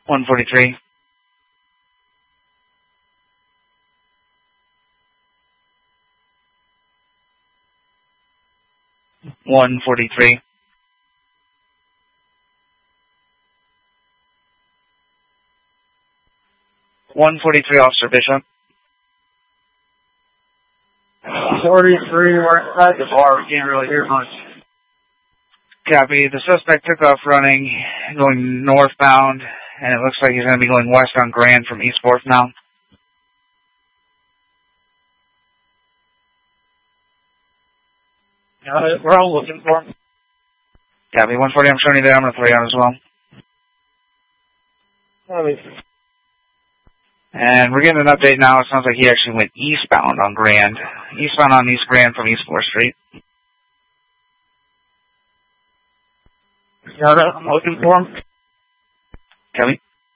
143. 143. 143, Officer Bishop. 43, we're inside the bar. We can't really hear much. Copy. The suspect took off running, going northbound, and it looks like he's going to be going west on Grand from East 4th now. We're all looking for him. Copy. 140, I'm showing you there. I'm going to throw you out as well. And we're getting an update now. It sounds like he actually went eastbound on Grand. Eastbound on East Grand from East 4th Street. I'm looking for him. Copy.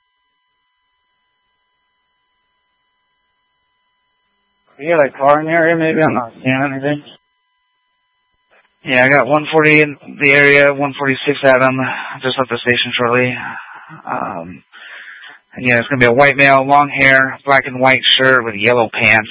You got a car in the area maybe? I'm not seeing anything. Yeah, I got 140 in the area, 146 Adam. Just left the station shortly. Again, it's going to be a white male, long hair, black and white shirt with yellow pants.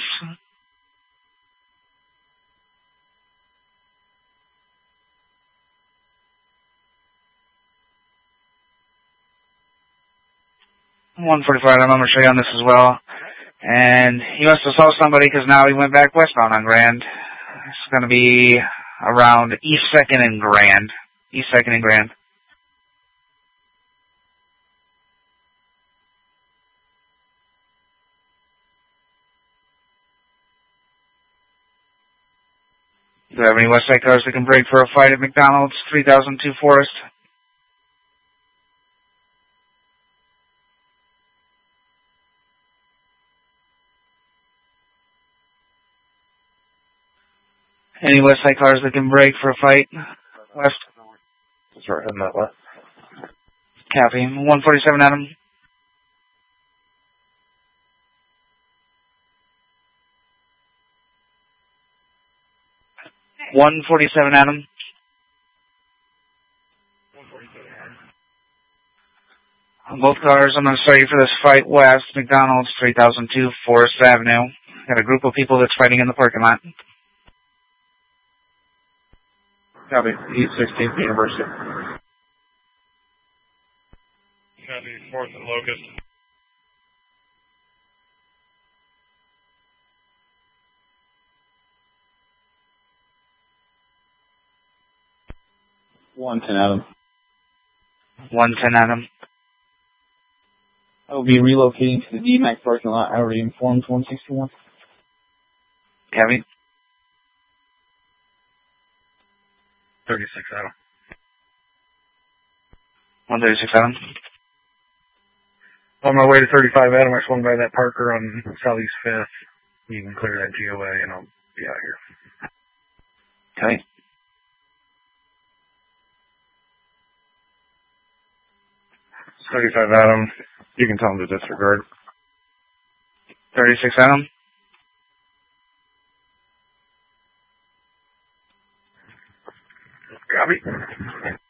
$145, I'm going to show you on this as well. And he must have saw somebody because now he went back westbound on Grand. It's going to be around East 2nd and Grand. East 2nd and Grand. Do you have any Westside cars that can break for a fight at McDonald's, 3002 Forest? Any Westside cars that can break for a fight? West? Just right heading that way. Copy. 147 Adam. $147 Adam. On both cars, I'm going to start you for this fight west, McDonald's, 3002 Forest Avenue. Got a group of people that's fighting in the parking lot. Copy. East 16th University. Copy. 4th and Locust. Adam. 110 Adam. I will be relocating to the DMAC parking lot. I already informed 161. Copy. 36 Adam. 136 Adam. On my way to 35 Adam, I swung by that Parker on Southeast 5th. You can clear that GOA and I'll be out here. Okay. It's 35 Adam. You can tell him to disregard. 36 Adam. Copy.